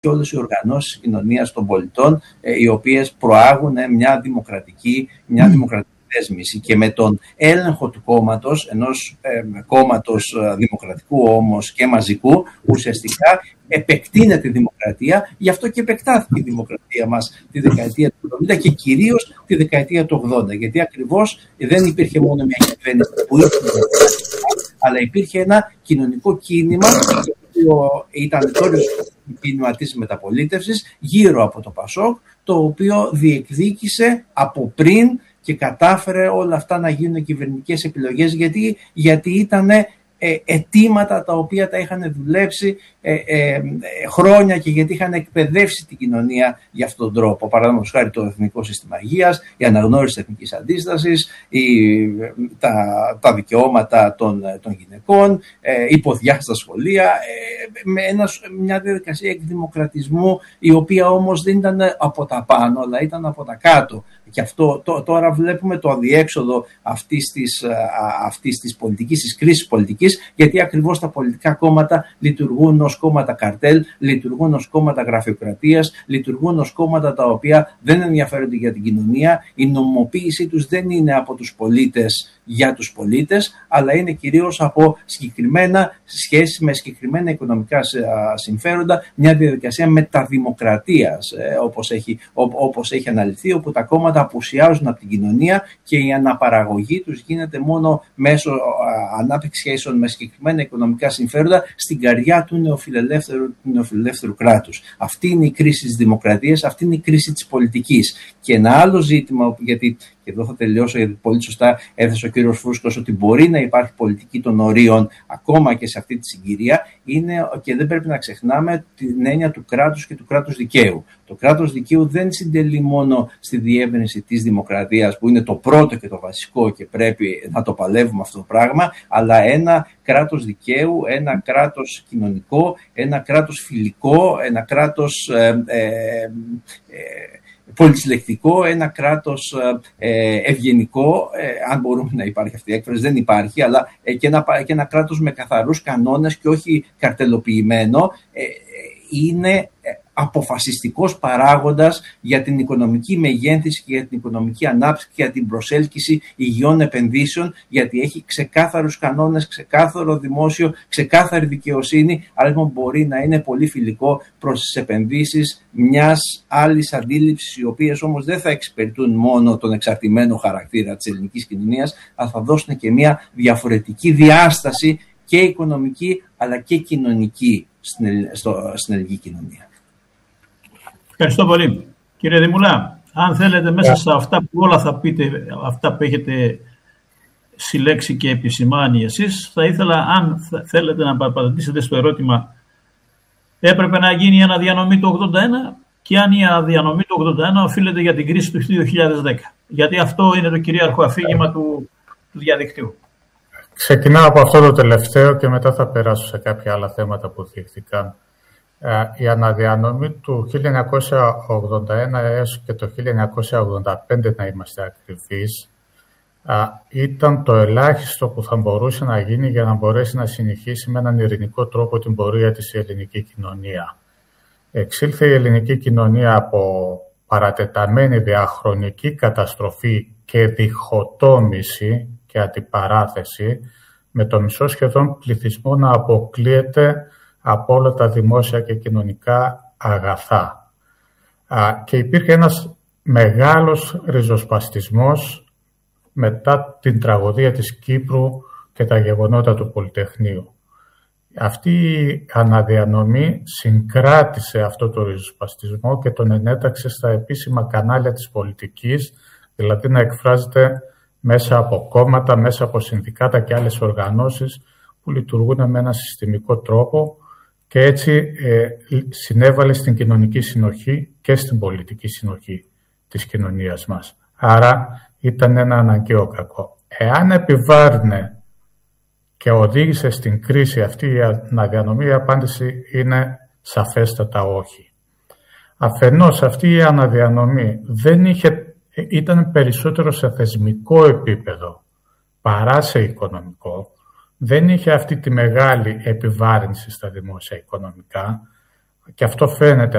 και όλες οι οργανώσεις κοινωνίας των πολιτών, οι οποίες προάγουν μια δημοκρατική δέσμηση. Και με τον έλεγχο του κόμματος, ενός κόμματος δημοκρατικού όμως και μαζικού, ουσιαστικά επεκτείνεται η δημοκρατία. Γι' αυτό και επεκτάθηκε η δημοκρατία μας τη δεκαετία του 70 και κυρίως τη δεκαετία του 80. Γιατί ακριβώς δεν υπήρχε μόνο μια κυβέρνηση που ήρθε, αλλά υπήρχε ένα κοινωνικό κίνημα, το οποίο ήταν το κίνημα της μεταπολίτευσης γύρω από το Πασόκ, το οποίο διεκδίκησε από πριν και κατάφερε όλα αυτά να γίνουν κυβερνητικές επιλογές, γιατί ήταν αιτήματα τα οποία τα είχαν δουλέψει χρόνια και γιατί είχαν εκπαιδεύσει την κοινωνία για αυτόν τον τρόπο. Παραδείγματος χάρη το Εθνικό Σύστημα Υγείας, η αναγνώριση της εθνικής αντίστασης, τα δικαιώματα των γυναικών, η ποδιά στα σχολεία, με μια διαδικασία εκδημοκρατισμού, η οποία όμως δεν ήταν από τα πάνω, αλλά ήταν από τα κάτω. Και αυτό τώρα βλέπουμε το αδιέξοδο αυτής της πολιτικής, της κρίσης πολιτικής, γιατί ακριβώς τα πολιτικά κόμματα λειτουργούν ως κόμματα καρτέλ, λειτουργούν ως κόμματα γραφειοκρατίας, λειτουργούν ως κόμματα τα οποία δεν ενδιαφέρονται για την κοινωνία. Η νομιμοποίησή τους δεν είναι από τους πολίτες για τους πολίτες, αλλά είναι κυρίως από συγκεκριμένα σχέσεις με συγκεκριμένα οικονομικά συμφέροντα, μια διαδικασία μεταδημοκρατίας, όπως έχει αναλυθεί, όπου τα κόμματα απουσιάζουν από την κοινωνία και η αναπαραγωγή τους γίνεται μόνο μέσω ανάπτυξης σχέσεων με συγκεκριμένα οικονομικά συμφέροντα στην καρδιά του νεοφιλελεύθερου κράτους. Αυτή είναι η κρίση της δημοκρατίας, αυτή είναι η κρίση της πολιτικής. Και ένα άλλο ζήτημα, γιατί και εδώ θα τελειώσω, γιατί πολύ σωστά έθεσε ο κύριος Φούσκος ότι μπορεί να υπάρχει πολιτική των ορίων ακόμα και σε αυτή τη συγκυρία, είναι, και δεν πρέπει να ξεχνάμε την έννοια του κράτους και του κράτους δικαίου. Το κράτος δικαίου δεν συντελεί μόνο στη διεύρυνση της δημοκρατίας, που είναι το πρώτο και το βασικό και πρέπει να το παλεύουμε αυτό το πράγμα, αλλά ένα κράτος δικαίου, ένα κράτος κοινωνικό, ένα κράτος φιλικό, ένα κράτος πολυσυλλεκτικό, ένα κράτος ευγενικό, αν μπορούμε να υπάρχει αυτή η έκφραση, δεν υπάρχει, αλλά και ένα κράτος με καθαρούς κανόνες και όχι καρτελοποιημένο, είναι αποφασιστικός παράγοντας για την οικονομική μεγέθυνση και για την οικονομική ανάπτυξη και για την προσέλκυση υγιών επενδύσεων, γιατί έχει ξεκάθαρους κανόνες, ξεκάθαρο δημόσιο, ξεκάθαρη δικαιοσύνη, αλλά μπορεί να είναι πολύ φιλικό προς τις επενδύσεις μιας άλλης αντίληψης, οι οποίες όμως δεν θα εξυπηρετούν μόνο τον εξαρτημένο χαρακτήρα της ελληνικής κοινωνίας, αλλά θα δώσουν και μια διαφορετική διάσταση και οικονομική αλλά και κοινωνική στην ελληνική κοινωνία. Ευχαριστώ πολύ. Κύριε Δημουλά, αν θέλετε μέσα σε αυτά που όλα θα πείτε, αυτά που έχετε συλλέξει και επισημάνει εσείς, θα ήθελα, αν θέλετε, να απαντήσετε στο ερώτημα, έπρεπε να γίνει η αναδιανομή του 81 και αν η αναδιανομή του 81 οφείλεται για την κρίση του 2010. Γιατί αυτό είναι το κυρίαρχο αφήγημα του διαδικτύου. Ξεκινάω από αυτό το τελευταίο και μετά θα περάσω σε κάποια άλλα θέματα που θίχθηκαν. Η αναδιανομή του 1981 έως και το 1985, να είμαστε ακριβείς, ήταν το ελάχιστο που θα μπορούσε να γίνει για να μπορέσει να συνεχίσει με έναν ειρηνικό τρόπο την πορεία της η ελληνική κοινωνία. Εξήλθε η ελληνική κοινωνία από παρατεταμένη διαχρονική καταστροφή και διχοτόμηση και αντιπαράθεση, με το μισό σχεδόν πληθυσμό να αποκλείεται από όλα τα δημόσια και κοινωνικά αγαθά. Και υπήρχε ένας μεγάλος ριζοσπαστισμός μετά την τραγωδία της Κύπρου και τα γεγονότα του Πολυτεχνείου. Αυτή η αναδιανομή συγκράτησε αυτό το ριζοσπαστισμό και τον ενέταξε στα επίσημα κανάλια της πολιτικής, δηλαδή να εκφράζεται μέσα από κόμματα, μέσα από συνδικάτα και άλλες οργανώσεις που λειτουργούν με ένα συστημικό τρόπο και έτσι συνέβαλε στην κοινωνική συνοχή και στην πολιτική συνοχή της κοινωνίας μας. Άρα ήταν ένα αναγκαίο κακό. Εάν επιβάρυνε και οδήγησε στην κρίση αυτή η αναδιανομή, η απάντηση είναι σαφέστατα όχι. Αφενός αυτή η αναδιανομή ήταν περισσότερο σε θεσμικό επίπεδο παρά σε οικονομικό. Δεν είχε αυτή τη μεγάλη επιβάρυνση στα δημόσια οικονομικά και αυτό φαίνεται